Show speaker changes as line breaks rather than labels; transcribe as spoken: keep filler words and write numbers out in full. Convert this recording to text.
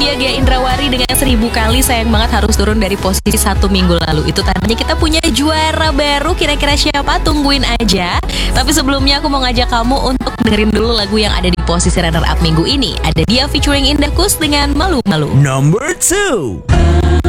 dia Gia Indrawari dengan Seribu Kali. Sayang banget harus turun dari posisi satu minggu lalu. Itu tandanya kita punya juara baru. Kira-kira siapa? Tungguin aja. Tapi sebelumnya aku mau ngajak kamu untuk dengerin dulu lagu yang ada di posisi runner up minggu ini. Ada dia featuring Indah Kus dengan Malu-Malu.
Number two.